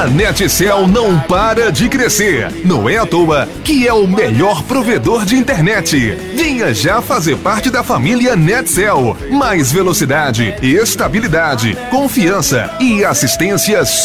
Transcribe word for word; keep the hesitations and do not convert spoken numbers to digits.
A NetCell não para de crescer. Não é à toa que é o melhor provedor de internet. Venha já fazer parte da família NetCell. Mais velocidade, estabilidade, confiança e assistência